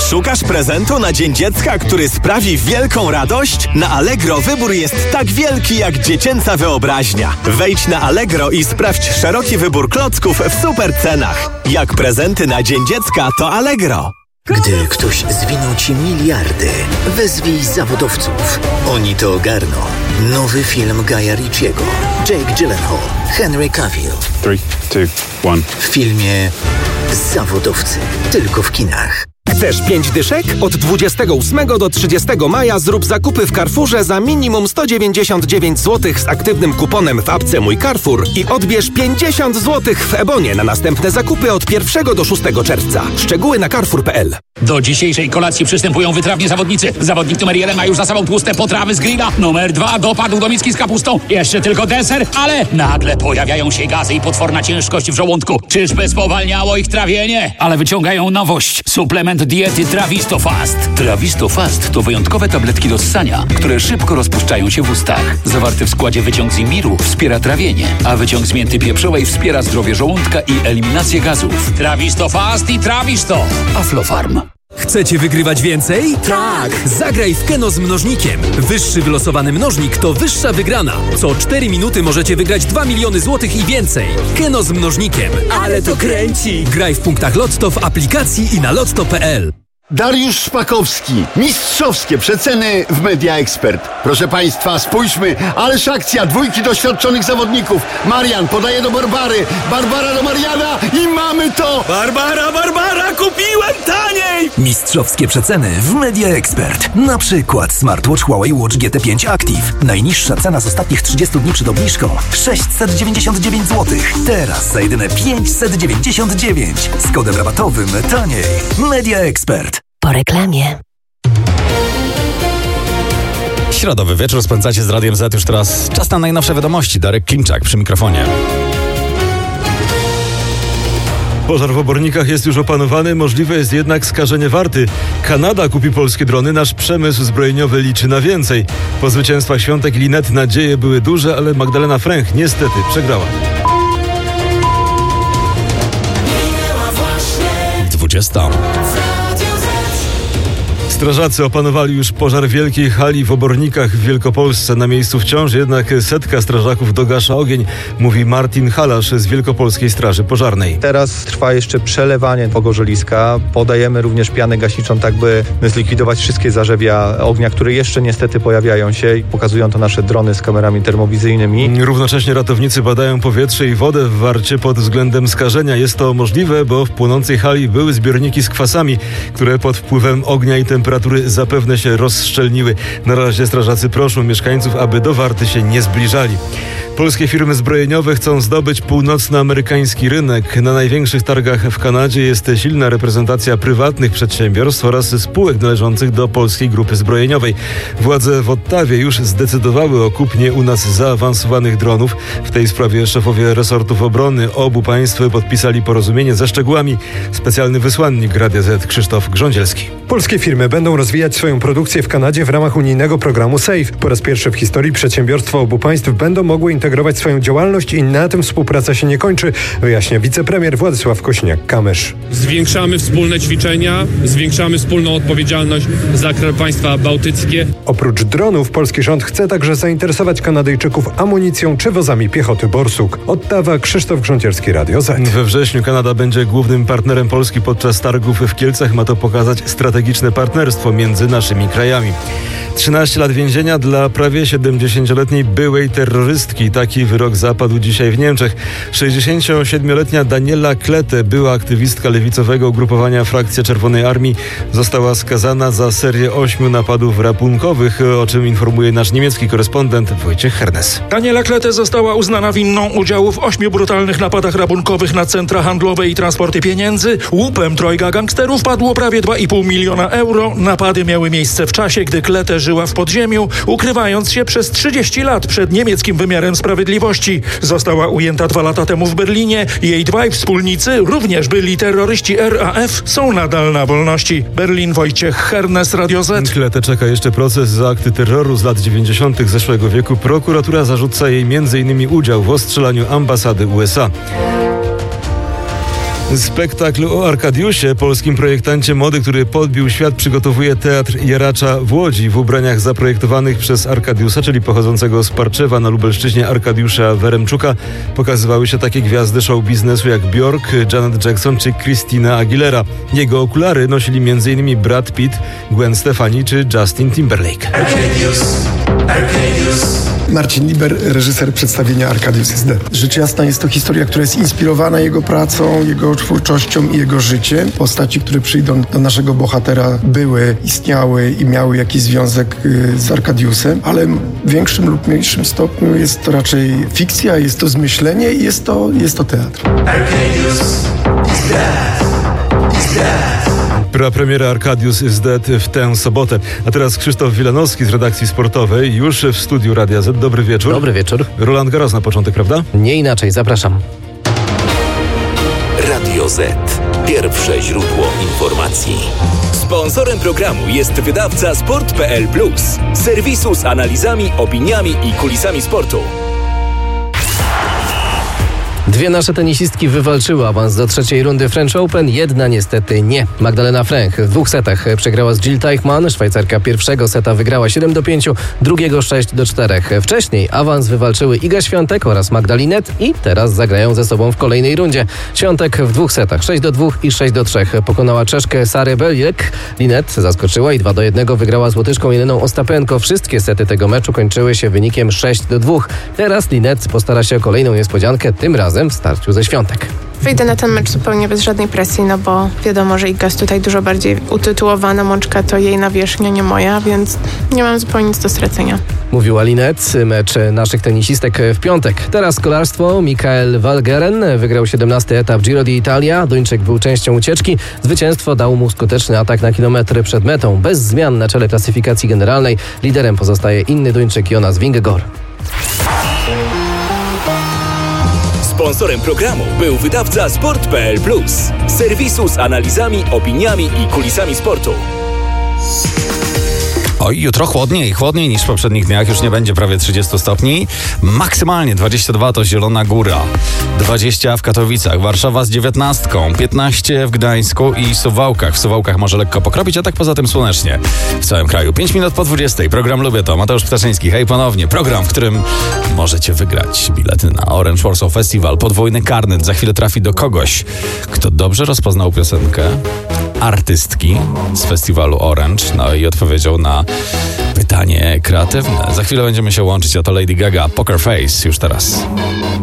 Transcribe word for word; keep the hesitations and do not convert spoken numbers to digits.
Szukasz prezentu na Dzień Dziecka, który sprawi wielką radość? Na Allegro wybór jest tak wielki jak dziecięca wyobraźnia. Wejdź na Allegro i sprawdź szeroki wybór klocków w super cenach. Jak prezenty na Dzień Dziecka, to Allegro. Gdy ktoś zwinął ci miliardy, wezwij zawodowców. Oni to ogarną. Nowy film Guya Ritchiego. Jake Gyllenhaal, Henry Cavill. trzy, dwa, jeden. W filmie Zawodowcy. Tylko w kinach. Chcesz pięć dyszek? Od dwudziestego ósmego do trzydziestego maja zrób zakupy w Carrefourze za minimum sto dziewięćdziesiąt dziewięć złotych z aktywnym kuponem w apce Mój Carrefour i odbierz pięćdziesiąt złotych w Ebonie na następne zakupy od pierwszego do szóstego czerwca. Szczegóły na carrefour kropka p l. Do dzisiejszej kolacji przystępują wytrawni zawodnicy. Zawodnik numer jeden ma już za sobą tłuste potrawy z grilla. Numer dwa dopadł do miski z kapustą. Jeszcze tylko deser, ale nagle pojawiają się gazy i potworna ciężkość w żołądku. Czyżby spowalniało ich trawienie? Ale wyciągają nowość. Suplement diety Trawisto Fast. Trawisto Fast to wyjątkowe tabletki do ssania, które szybko rozpuszczają się w ustach. Zawarty w składzie wyciąg z imbiru wspiera trawienie, a wyciąg z mięty pieprzowej wspiera zdrowie żołądka i eliminację gazów. Trawisto Fast i Trawisto. Aflofarm. Chcecie wygrywać więcej? Tak! Zagraj w Keno z mnożnikiem. Wyższy wylosowany mnożnik to wyższa wygrana. Co cztery minuty możecie wygrać dwa miliony złotych i więcej. Keno z mnożnikiem. Ale to kręci! Graj w punktach Lotto w aplikacji i na lotto kropka p l. Dariusz Szpakowski. Mistrzowskie przeceny w Media Expert. Proszę Państwa, spójrzmy, ależ akcja dwójki doświadczonych zawodników. Marian podaje do Barbary, Barbara do Mariana i mamy to! Barbara, Barbara, kupiłem taniej! Mistrzowskie przeceny w Media Expert. Na przykład smartwatch Huawei Watch G T pięć Active. Najniższa cena z ostatnich trzydziestu dni przed obniżką sześćset dziewięćdziesiąt dziewięć złotych. Teraz za jedyne pięćset dziewięćdziesiąt dziewięć. Z kodem rabatowym taniej. Media Expert. Po reklamie. Środowy wieczór spędzacie z Radiem Z. Już teraz czas na najnowsze wiadomości. Darek Klimczak przy mikrofonie. Pożar w Obornikach jest już opanowany, możliwe jest jednak skażenie warty. Kanada kupi polskie drony, nasz przemysł zbrojeniowy liczy na więcej. Po zwycięstwach Świątek i Linet nadzieje były duże, ale Magdalena Fręch niestety przegrała. dwudziesta. Strażacy opanowali już pożar wielkiej hali w Obornikach w Wielkopolsce. Na miejscu wciąż jednak setka strażaków dogasza ogień, mówi Martin Halasz z Wielkopolskiej Straży Pożarnej. Teraz trwa jeszcze przelewanie pogorzeliska. Podajemy również pianę gaśniczą, tak by zlikwidować wszystkie zarzewia ognia, które jeszcze niestety pojawiają się. Pokazują to nasze drony z kamerami termowizyjnymi. Równocześnie ratownicy badają powietrze i wodę w Warcie pod względem skażenia. Jest to możliwe, bo w płonącej hali były zbiorniki z kwasami, które pod wpływem ognia i temperatury zapewne się rozszczelniły. Na razie strażacy proszą mieszkańców, aby do Warty się nie zbliżali. Polskie firmy zbrojeniowe chcą zdobyć północnoamerykański rynek. Na największych targach w Kanadzie jest silna reprezentacja prywatnych przedsiębiorstw oraz spółek należących do Polskiej Grupy Zbrojeniowej. Władze w Ottawie już zdecydowały o kupnie u nas zaawansowanych dronów. W tej sprawie szefowie resortów obrony obu państw podpisali porozumienie ze szczegółami. Specjalny wysłannik Radia Z Krzysztof Grządzielski. Polskie firmy będą rozwijać swoją produkcję w Kanadzie w ramach unijnego programu SAFE. Po raz pierwszy w historii przedsiębiorstwa obu państw będą mogły integrować swoją działalność i na tym współpraca się nie kończy, wyjaśnia wicepremier Władysław Kośniak-Kamysz. Zwiększamy wspólne ćwiczenia, zwiększamy wspólną odpowiedzialność za państwa bałtyckie. Oprócz dronów polski rząd chce także zainteresować Kanadyjczyków amunicją czy wozami piechoty Borsuk. Ottawa, Krzysztof Grządzielski, Radio Z. We wrześniu Kanada będzie głównym partnerem Polski podczas targów w Kielcach. Ma to pokazać strategiczne partnerstwo między naszymi krajami. trzynaście lat więzienia dla prawie siedemdziesięcioletniej byłej terrorystki. Taki wyrok zapadł dzisiaj w Niemczech. sześćdziesięciosiedmioletnia Daniela Klette, była aktywistka lewicowego ugrupowania Frakcja Czerwonej Armii, została skazana za serię ośmiu napadów rabunkowych, o czym informuje nasz niemiecki korespondent Wojciech Hernes. Daniela Klette została uznana winną udziału w ośmiu brutalnych napadach rabunkowych na centra handlowe i transporty pieniędzy. Łupem trojga gangsterów padło prawie dwa i pół miliona euro. Napady miały miejsce w czasie, gdy Klette żyła w podziemiu, ukrywając się przez trzydzieści lat przed niemieckim wymiarem sprawiedliwości. Została ujęta dwa lata temu w Berlinie. Jej dwaj wspólnicy, również byli terroryści R A F, są nadal na wolności. Berlin, Wojciech Hernes, Radio Z. Klette czeka jeszcze proces za akty terroru z lat dziewięćdziesiątych zeszłego wieku. Prokuratura zarzuca jej między innymi udział w ostrzelaniu ambasady U S A. Spektakl o Arkadiusie, polskim projektancie mody, który podbił świat, przygotowuje Teatr Jaracza w Łodzi w ubraniach zaprojektowanych przez Arkadiusa, czyli pochodzącego z Parczewa na Lubelszczyźnie Arkadiusza Weremczuka. Pokazywały się takie gwiazdy show biznesu jak Björk, Janet Jackson czy Christina Aguilera. Jego okulary nosili m in Brad Pitt, Gwen Stefani czy Justin Timberlake. Arkadius, Arkadius. Marcin Liber, reżyser przedstawienia Arkadius is Dead. Rzecz jasna jest to historia, która jest inspirowana jego pracą, jego twórczością i jego życiem. Postaci, które przyjdą do naszego bohatera, były, istniały i miały jakiś związek z Arkadiusem, ale w większym lub mniejszym stopniu jest to raczej fikcja, jest to zmyślenie i jest to, jest to teatr. Arkadius is dead. Is dead. Premiera Arkadius is Dead w tę sobotę. A teraz Krzysztof Wilanowski z redakcji sportowej, już w studiu Radia Z. Dobry wieczór. Dobry wieczór. Roland Garros na początek, prawda? Nie inaczej, zapraszam. Radio Z. Pierwsze źródło informacji. Sponsorem programu jest wydawca sport kropka p l plus, serwisu z analizami, opiniami i kulisami sportu. Dwie nasze tenisistki wywalczyły awans do trzeciej rundy French Open, jedna niestety nie. Magdalena Fręch w dwóch setach przegrała z Jill Teichmann. Szwajcarka pierwszego seta wygrała siedem do pięciu, drugiego sześć do czterech. Wcześniej awans wywalczyły Iga Świątek oraz Magda Linette i teraz zagrają ze sobą w kolejnej rundzie. Świątek w dwóch setach sześć do dwóch i sześć do trzech pokonała Czeszkę Sarę Beliek. Linette zaskoczyła i dwa do jednego wygrała z Łotyszką Jeleną Ostapenko. Wszystkie sety tego meczu kończyły się wynikiem sześć do dwóch. Teraz Linette postara się o kolejną niespodziankę, tym razem w starciu ze Świątek. Wyjdę na ten mecz zupełnie bez żadnej presji, no bo wiadomo, że Iga jest tutaj dużo bardziej utytułowana, Mączka to jej nawierzchnia, nie moja, więc nie mam zupełnie nic do stracenia. Mówiła Linette. Mecz naszych tenisistek w piątek. Teraz kolarstwo. Mikael Valgeren wygrał siedemnasty etap Giro d'Italia. Duńczyk był częścią ucieczki. Zwycięstwo dał mu skuteczny atak na kilometry przed metą. Bez zmian na czele klasyfikacji generalnej. Liderem pozostaje inny Duńczyk Jonas Vingegaard. Sponsorem programu był wydawca sport kropka p l plus, serwisu z analizami, opiniami i kulisami sportu. Oj, jutro chłodniej, chłodniej niż w poprzednich dniach, już nie będzie prawie trzydzieści stopni. Maksymalnie dwadzieścia dwa to Zielona Góra, dwadzieścia w Katowicach, Warszawa z dziewiętnastką, piętnaście w Gdańsku i Suwałkach. W Suwałkach może lekko pokropić, a tak poza tym słonecznie w całym kraju. pięć minut po dwudziestej. Program Lubię to. Mateusz Ptaszyński. Hej ponownie. Program, w którym możecie wygrać bilety na Orange Warsaw Festival. Podwójny karnet za chwilę trafi do kogoś, kto dobrze rozpoznał piosenkę artystki z festiwalu Orange, no i odpowiedział na pytanie kreatywne. Za chwilę będziemy się łączyć, a to Lady Gaga, Poker Face, już teraz.